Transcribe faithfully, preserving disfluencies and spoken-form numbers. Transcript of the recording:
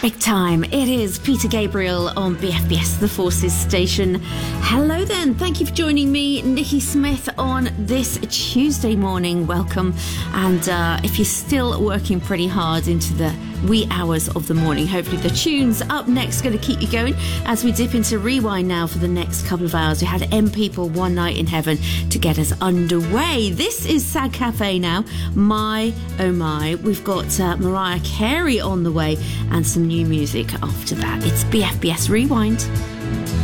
Big time. It is Peter Gabriel on B F B S, the Forces station. Hello then. Thank you for joining me, Nikki Smith, on this Tuesday morning. Welcome. And uh, if you're still working pretty hard into the wee hours of the morning, hopefully the tunes up next going to keep you going as we dip into Rewind now for the next couple of hours. We had M People, One Night in Heaven to get us underway. This is Sad Cafe now. My, oh my. We've got uh, Mariah Carey on the way and some new music after that. It's B F B S Rewind.